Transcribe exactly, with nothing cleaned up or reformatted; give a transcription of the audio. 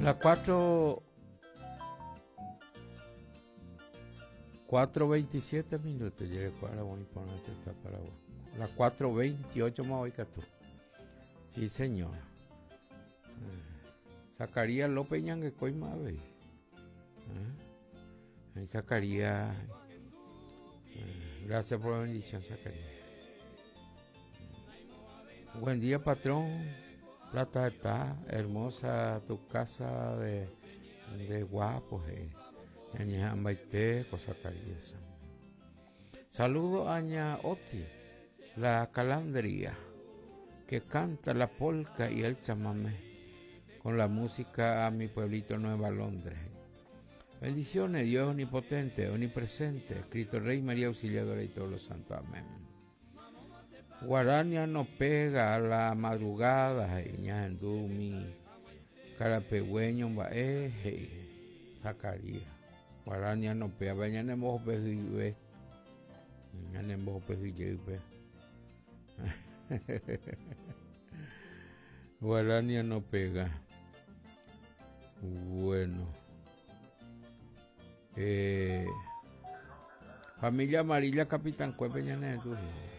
Las cuatro, cuatro veintisiete minutos, yo recuerdo voy a poner esta para vos. Las cuatro veintiocho más hoy que tú. Sí, señor. Zacarías López Ñanguecoy Mabe. ¿Eh? Zacarías. Eh, gracias por la bendición, Zacarías. Buen día, patrón. Plata está hermosa tu casa de, de guapos. Eh. Ña Maite, Zacarías. Saludo a Ña Oti, la calandria, que canta la polca y el chamamé con la música a mi pueblito Nueva Londres. Bendiciones, Dios omnipotente, omnipresente, Cristo Rey, María Auxiliadora y todos los santos. Amén. Guarania no pega a la madrugada, Ña Endumi, Carapegüeño, Mbae, Zacarías. Guarania no pega, Baña Nemo Pejibe, Ña Nemo Pejibe. Guarania no pega. Bueno. Eh, familia Amarilla, Capitán Cuepe, Ña Nemo.